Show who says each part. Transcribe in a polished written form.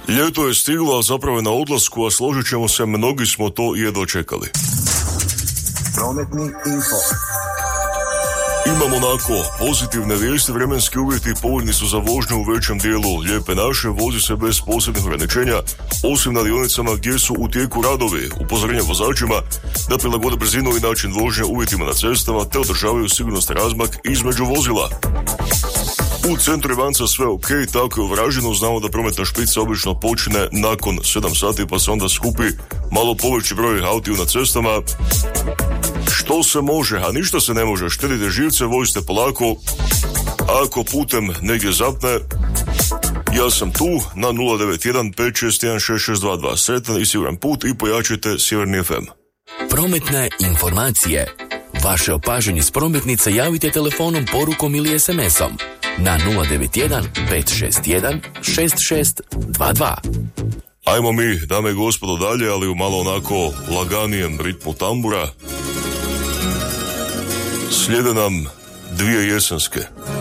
Speaker 1: Ljeto je stiglo, a zapravo je na odlasku, a složit ćemo se, mnogi smo to i jedva čekali.
Speaker 2: Prometni info.
Speaker 1: Imamo onako pozitivne vijesti, vremenski uvjeti povoljni su za vožnju u većem dijelu Lijepe naše, vozi se bez posebnih ograničenja, osim na dionicama gdje su u tijeku radovi. Upozorenje vozačima da prilagode brzinu i način vožnje uvjetima na cestama te održavaju sigurnosni razmak između vozila. U centru Ivanca sve ok, tako je u Varaždinu, znamo da prometna špica obično počne nakon 7 sati pa se onda skupi malo poveći broj autiju na cestama. Što se može, a ništa se ne može, štedite živce, vozite polako, ako putem negdje zapne, ja sam tu na 091 561 6622, sretan i siguran put i pojačajte Sjeverni FM.
Speaker 3: Prometne informacije. Vaše opažanje s prometnice javite telefonom, porukom ili SMS-om na 091 561 6622.
Speaker 1: Ajmo mi, dame i gospodo, dalje, ali u malo onako laganijem ritmu tambura. Slijede nam dvije jesenske.